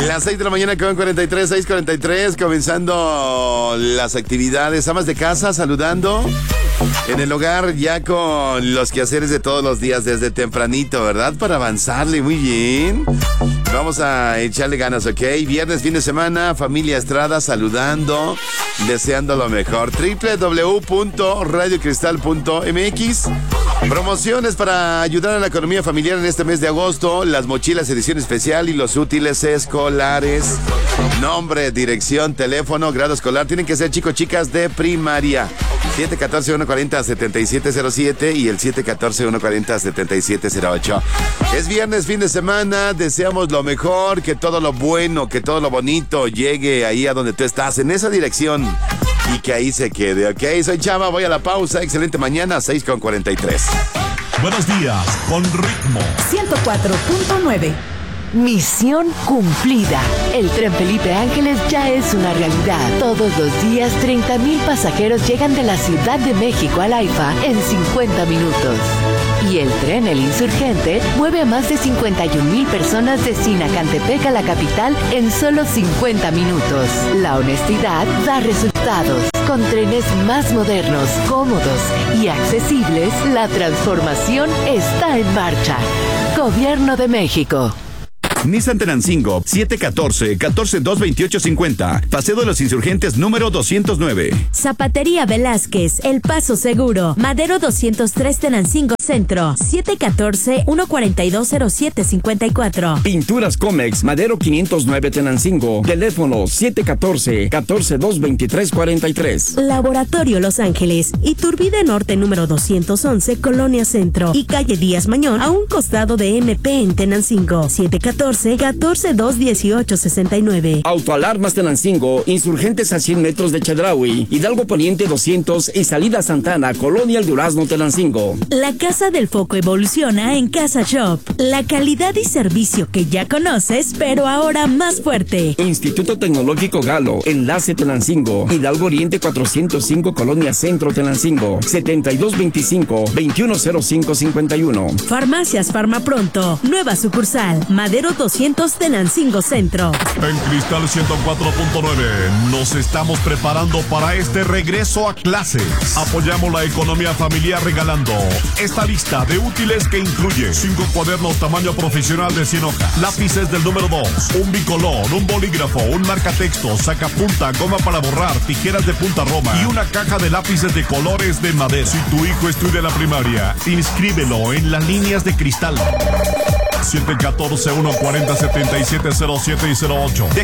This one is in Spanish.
Las 6 de la mañana con 43, 6:43, comenzando las actividades. Amas de casa, saludando en el hogar ya con los quehaceres de todos los días desde tempranito, ¿verdad? Para avanzarle muy bien. Vamos a echarle ganas, ¿ok? Viernes, fin de semana, familia Estrada saludando, deseando lo mejor. www.radiocristal.mx. Promociones para ayudar a la economía familiar en este mes de agosto. Las mochilas edición especial y los útiles escolares. Nombre, dirección, teléfono, grado escolar. Tienen que ser chicas de primaria. 714-140-7707 y el 714-140-7708. Es viernes, fin de semana. Deseamos lo mejor, que todo lo bueno, que todo lo bonito llegue ahí a donde tú estás, en esa dirección. Y que ahí se quede, ¿ok? Soy Chava, voy a la pausa. Excelente mañana, 6:43. Buenos días, con ritmo. 104.9. Misión cumplida. El Tren Felipe Ángeles ya es una realidad. Todos los días, 30,000 pasajeros llegan de la Ciudad de México al AIFA en 50 minutos. Y el tren El Insurgente mueve a más de 51,000 personas de Sinacantepec a la capital en solo 50 minutos. La honestidad da resultados. Con trenes más modernos, cómodos y accesibles, la transformación está en marcha. Gobierno de México. Nissan Tenancingo, 714-228-50. Paseo de los Insurgentes número 209. Zapatería Velázquez, El Paso Seguro. Madero 203 Tenancingo Centro. 714-142-0754. Pinturas Comex, Madero 509 Tenancingo. Teléfono 714-223-43. Laboratorio Los Ángeles. Iturbide Norte número 211, Colonia Centro. Y calle Díaz Mañón, a un costado de MP en Tenancingo. 714-218-69. Autoalarmas Tenancingo, Insurgentes a 100 metros de Chedraui, Hidalgo Poniente 200 y Salida Santana, Colonia El Durazno, Tenancingo. La Casa del Foco evoluciona en Casa Shop. La calidad y servicio que ya conoces, pero ahora más fuerte. Instituto Tecnológico Galo, Enlace Tenancingo, Hidalgo Oriente 405, Colonia Centro, Tenancingo. 7225-210551. Farmacias Farmapronto, nueva sucursal, Madero 200 Tenancingo Centro. En Cristal 104.9 nos estamos preparando para este regreso a clases. Apoyamos la economía familiar regalando esta lista de útiles que incluye 5 cuadernos tamaño profesional de 100 hojas, lápices del número 2, un bicolor, un bolígrafo, un marcatexto, sacapunta, goma para borrar, tijeras de punta roma y una caja de lápices de colores de madera. Si tu hijo estudia en la primaria, inscríbelo en las líneas de Cristal. 714-140-7707 y 08.